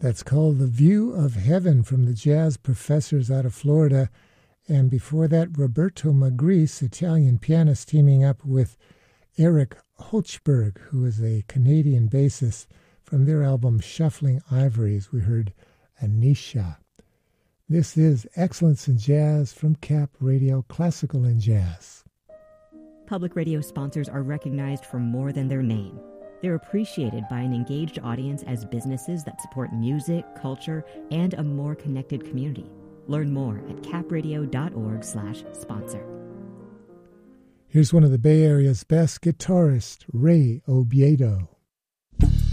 That's called The View of Heaven from the Jazz Professors out of Florida. And before that, Roberto Magris, Italian pianist, teaming up with Eric Hochberg, who is a Canadian bassist. From their album Shuffling Ivories, we heard Anisha. This is Excellence in Jazz from CAP Radio, Classical and Jazz. Public radio sponsors are recognized for more than their name. They're appreciated by an engaged audience as businesses that support music, culture, and a more connected community. Learn more at capradio.org/sponsor. Here's one of the Bay Area's best guitarists, Ray Obiedo.